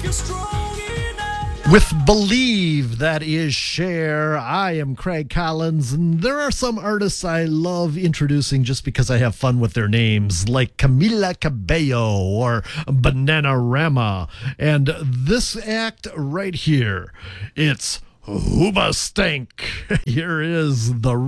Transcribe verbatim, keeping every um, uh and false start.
With Believe, that is Cher. I am Craig Collins, and there are some artists I love introducing just because I have fun with their names, like Camila Cabello or Bananarama. And this act right here, it's Hoobastank. Here is the